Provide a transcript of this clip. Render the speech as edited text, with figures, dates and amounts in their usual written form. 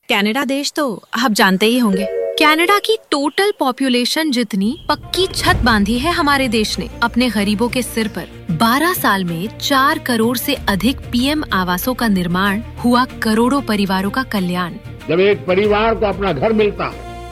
Canada देश तो आप जानते ही होंगे। कनाडा की टोटल पॉपुलेशन जितनी पक्की छत बांधी है हमारे देश ने अपने गरीबों के सिर पर। 12 साल में 4 करोड़ से अधिक पीएम आवासों का निर्माण हुआ, करोड़ों परिवारों का कल्याण। जब एक परिवार को अपना घर मिलता है